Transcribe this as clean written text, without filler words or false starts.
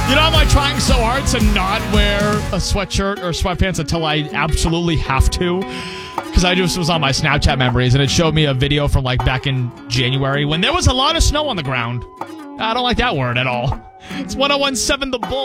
You know, I'm like trying so hard to not wear a sweatshirt or sweatpants until I absolutely have to. Because I just was on my Snapchat memories and it showed me a video from like back in January when there was a lot of snow on the ground. I don't like that word at all. It's 101.7 The Bull.